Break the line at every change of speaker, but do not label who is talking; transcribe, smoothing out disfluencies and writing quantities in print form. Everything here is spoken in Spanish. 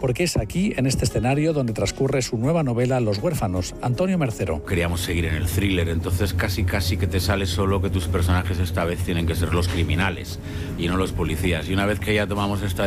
porque es aquí, en este escenario, donde transcurre su nueva novela Los huérfanos. Antonio Mercero.
Queríamos seguir en el thriller, entonces casi que te sale solo que tus personajes esta vez tienen que ser los criminales y no los policías. Y una vez que ya tomamos esta